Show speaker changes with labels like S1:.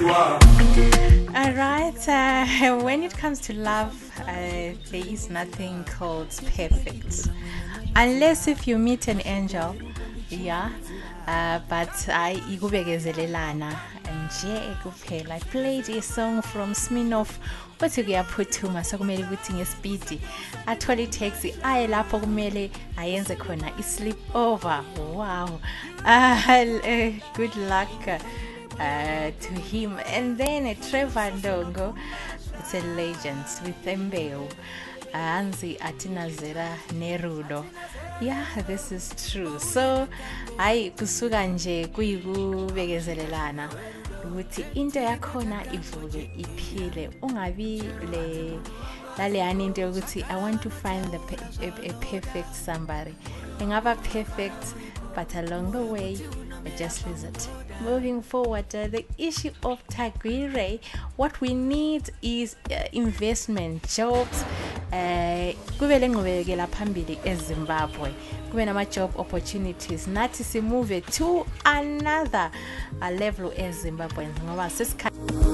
S1: Alright, when it comes to love, there is nothing called perfect. Unless if you meet an angel, yeah. But I ikubekezelelana nje kuphela. I played a song from Smirnoff othi kuyaphuthuma sokumele ukuthi ngespeed athole taxi aye lapho kumele ayenze khona sleep over. Wow. Good luck to him. And then Trevor Ndongo, it's a legend with Mbeo. Anzi atinazera nerudo. Yeah, this is true. So I kusuka nje kuyikubekezelelana ukuthi into yakhona ivuke iphile, ungabi laleyani into yokuthi I want to find a perfect somebody. Ingaba perfect, but along the way I just lose it. Moving forward, the issue of Tagwire, what we need is investment, jobs. Kubele ngqubekela phambili eZimbabwe. Kube nama job opportunities. Nathi si move to another level eZimbabwe ngoba